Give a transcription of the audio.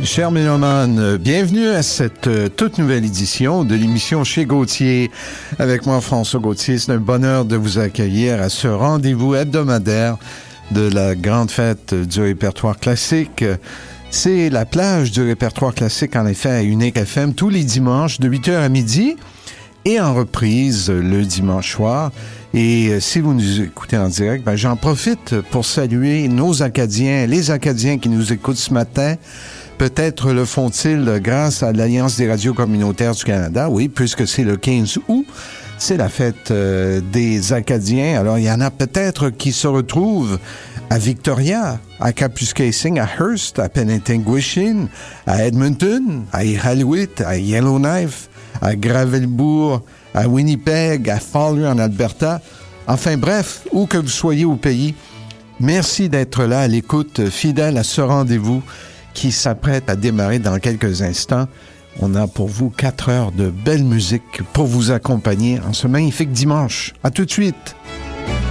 Chers mélomanes, bienvenue à cette toute nouvelle édition de l'émission Chez Gauthier. Avec moi, François Gauthier, c'est un bonheur de vous accueillir à ce rendez-vous hebdomadaire de la grande fête du répertoire classique. C'est la plage du répertoire classique, en effet, à Unique FM, tous les dimanches de 8h à midi et en reprise le dimanche soir. Et si vous nous écoutez en direct, j'en profite pour saluer nos Acadiens, les Acadiens qui nous écoutent ce matin. Peut-être le font-ils grâce à l'Alliance des radios communautaires du Canada, oui, puisque c'est le 15 août. C'est la fête des Acadiens. Alors, il y en a peut-être qui se retrouvent à Victoria, à Kapuskasing, à Hearst, à Penetanguishene, à Edmonton, à Iqaluit, à Yellowknife, à Gravelbourg, à Winnipeg, à Fowler en Alberta. Enfin bref, où que vous soyez au pays, merci d'être là à l'écoute fidèle à ce rendez-vous qui s'apprête à démarrer dans quelques instants. On a pour vous 4 heures de belle musique pour vous accompagner en ce magnifique dimanche. À tout de suite!